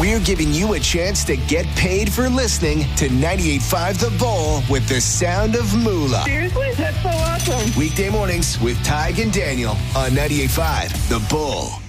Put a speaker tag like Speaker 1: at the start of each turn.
Speaker 1: we're giving you a chance to get paid for listening to 98.5 The Bull with the sound of Moolah.
Speaker 2: Seriously? That's so awesome.
Speaker 1: Weekday mornings with Tig and Daniel on 98.5 The Bull.